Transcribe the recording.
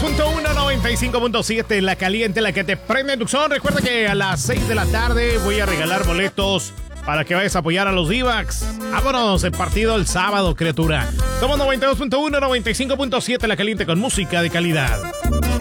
92.1, 95.7, La Caliente, la que te prende en Tucson. Recuerda que a las 6 de la tarde voy a regalar boletos para que vayas a apoyar a los D-backs. Vámonos, el partido el sábado, criatura. Somos 92.1, 95.7, La Caliente con música de calidad.